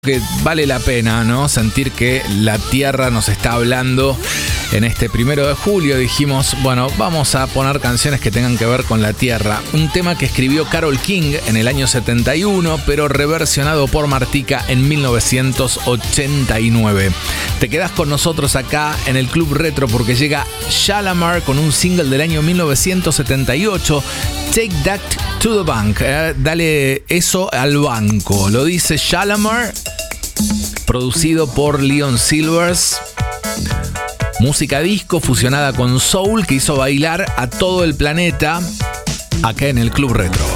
Que vale la pena, ¿no? Sentir que la tierra nos está hablando en este 1 de julio. Dijimos, bueno, vamos a poner canciones que tengan que ver con la tierra. Un tema que escribió Carole King en el año 71, pero reversionado por Martika en 1989. Te quedás con nosotros acá en el Club Retro porque llega Shalamar con un single del año 1978, Take That to the Bank. Dale eso al banco. Lo dice Shalamar, producido por Leon Silvers. Música disco fusionada con soul que hizo bailar a todo el planeta acá en el Club Retro.